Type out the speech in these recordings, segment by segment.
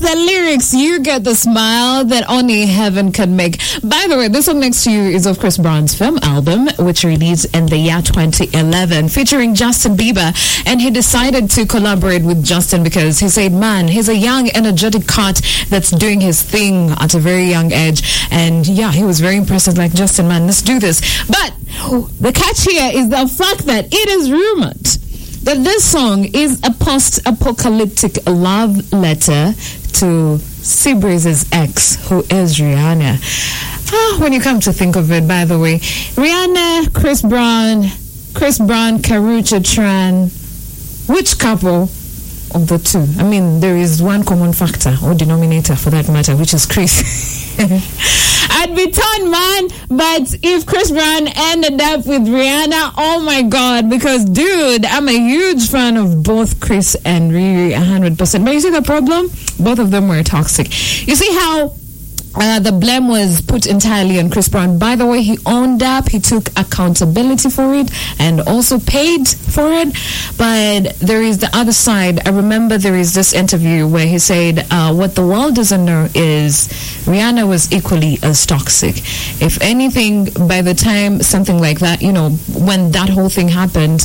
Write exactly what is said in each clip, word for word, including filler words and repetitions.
the lyrics, you get the smile that only heaven can make. By the way, this song next to you is of Chris Brown's film album, which released in the year twenty eleven, featuring Justin Bieber. And he decided to collaborate with Justin because he said, man, he's a young, energetic cat that's doing his thing at a very young age. And yeah, he was very impressive, like, Justin, man, let's do this. But the catch here is the fact that it is rumored that this song is a post-apocalyptic love letter to Seabreeze's ex, who is Rihanna. Ah, when you come to think of it, by the way, Rihanna, Chris Brown, Chris Brown, Karrueche Tran, which couple of the two? I mean, there is one common factor or denominator for that matter, which is Chris. I'd be torn, man, but if Chris Brown ended up with Rihanna, oh my God, because dude, I'm a huge fan of both Chris and Riri, one hundred percent. But you see the problem? Both of them were toxic. You see how Uh, the blame was put entirely on Chris Brown. By the way, he owned up, he took accountability for it and also paid for it. But there is the other side. I remember there is this interview where he said, uh, what the world doesn't know is Rihanna was equally as toxic. If anything, by the time something like that, you know, when that whole thing happened,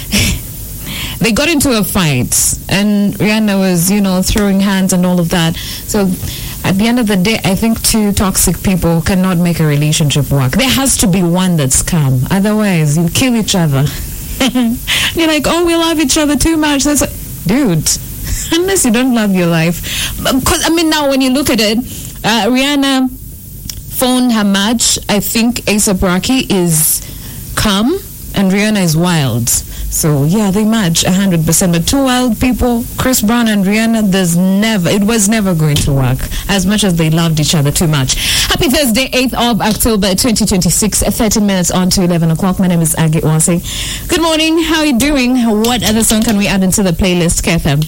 they got into a fight and Rihanna was, you know, throwing hands and all of that. So at the end of the day, I think two toxic people cannot make a relationship work. There has to be one that's calm. Otherwise, you kill each other. You're like, oh, we love each other too much. That's like, dude, unless you don't love your life. Because, I mean, now when you look at it, uh, Rihanna phoned her match. I think A$AP Rocky is calm and Rihanna is wild. So, yeah, they match one hundred percent. But two wild people, Chris Brown and Rihanna, there's never, it was never going to work as much as they loved each other too much. Happy Thursday, eighth of October, twenty twenty-six, thirteen minutes on to eleven o'clock. My name is Aggie Wasi. Good morning. How are you doing? What other song can we add into the playlist, K F M?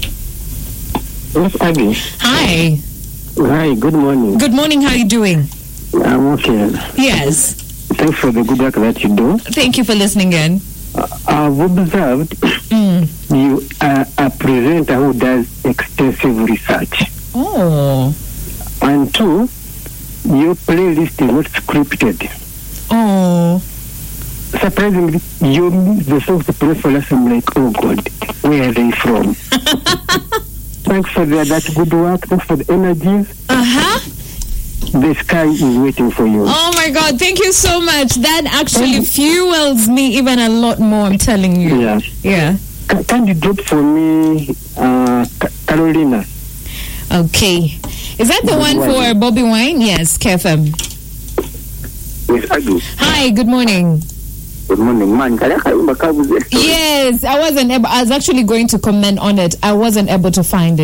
Yes, Aggie. Hi. Hi, good morning. Good morning. How are you doing? I'm okay. Yes. Thanks for the good work that you do. Thank you for listening in. Uh, I've observed mm. you are a presenter who does extensive research. Oh. And two, your playlist is not scripted. Oh. Surprisingly, you the songs to play for us, I'm like, oh God, where are they from? Thanks for the, that good work. Thanks for the energies. Uh-huh. The sky is waiting for you. Oh my God, thank you so much. That actually fuels me even a lot more, I'm telling you. Yeah. Yeah. C- can you drop for me uh, Carolina? Okay. Is that the Good one morning. for Bobby Wine? Yes, K F M. Yes, I do. Hi, good morning. Good morning, man. Yes, I wasn't able, I was actually going to comment on it. I wasn't able to find it.